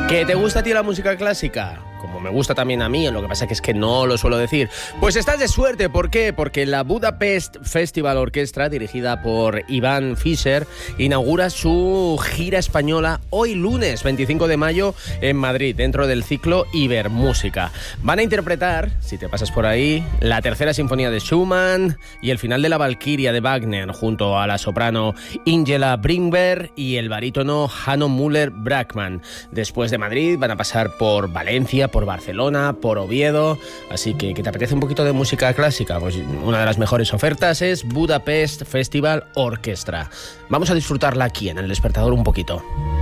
¿Que te gusta a ti la música clásica? Como me gusta también a mí, lo que pasa es que no lo suelo decir. Pues estás de suerte, ¿por qué? Porque la Budapest Festival Orchestra, dirigida por Iván Fischer, inaugura su gira española hoy lunes 25 de mayo en Madrid, dentro del ciclo Ibermúsica. Van a interpretar, si te pasas por ahí, la tercera sinfonía de Schumann y el final de la Valquiria de Wagner, junto a la soprano Ingela Bringberg y el barítono Hanno Müller-Brackmann. Después de Madrid van a pasar por Valencia, por Barcelona, por Oviedo, así que ¿te apetece un poquito de música clásica? Pues una de las mejores ofertas es Budapest Festival Orchestra. Vamos a disfrutarla aquí en El Despertador un poquito.